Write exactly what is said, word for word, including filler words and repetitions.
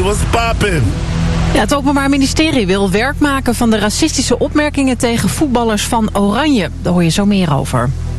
what's poppin'? Ja, het Openbaar Ministerie wil werk maken van de racistische opmerkingen tegen voetballers van Oranje. Daar hoor je zo meer over.